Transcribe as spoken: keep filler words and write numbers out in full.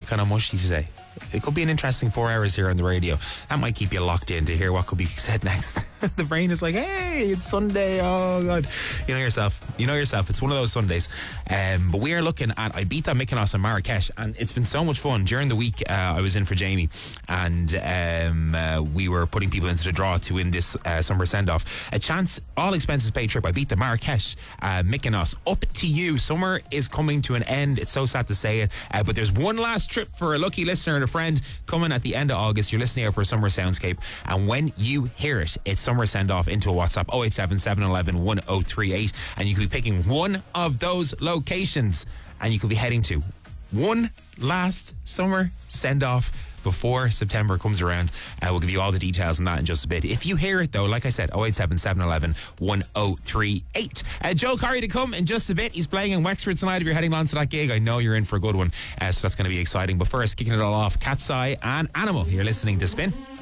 kind of mushy today. It could be an interesting four hours here on the radio. That might keep you locked in to hear what could be said next. The brain is like, hey, it's Sunday. Oh, God. You know yourself. You know yourself. It's one of those Sundays. Um, but we are looking at Ibiza, Mykonos and Marrakesh. And it's been so much fun. During the week, uh, I was in for Jamie. And um, uh, we were putting people into the draw to win this uh, summer send-off. A chance, all expenses paid trip. Ibiza, Marrakesh, uh, Mykonos. Up to you. Summer is coming to an end. It's so sad to say it. Uh, but there's one last trip for a lucky listener and a friend coming at the end of August. You're listening out for a summer soundscape, and when you hear it, it's summer send off into a WhatsApp oh eight seven, seven one one, one oh three eight, and you could be picking one of those locations and you could be heading to one last summer send off before September comes around. Uh, we'll give you all the details on that in just a bit. If you hear it though, like I said, oh eight seven, seven one one, one oh three eight. Uh, Joe Corey to come in just a bit. He's playing in Wexford tonight. If you're heading on to that gig, I know you're in for a good one. Uh, so that's going to be exciting. But first, kicking it all off, Cat's Eye and Animal. You're listening to Spin.